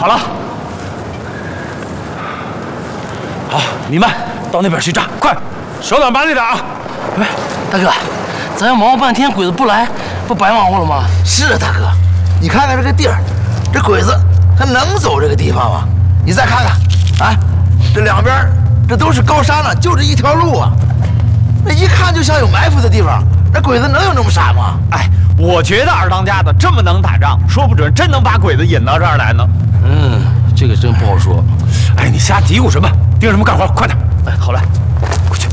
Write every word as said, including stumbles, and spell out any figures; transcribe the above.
好了，好，你们到那边去炸，快，手短板利点啊！ 哎，大哥，咱要忙活半天，鬼子不来，不白忙活了吗？ 是啊，大哥，你看看这个地儿，这鬼子他能走这个地方吗？你再看看，啊，这两边这都是高山了，就这一条路啊，那一看就像有埋伏的地方。那鬼子能有那么傻吗？ 哎，我觉得二当家的这么能打仗，说不准真能把鬼子引到这儿来呢。 嗯，这个真不好说。 哎，你瞎嘀咕什么？盯什么干活？快点！ 哎，好嘞。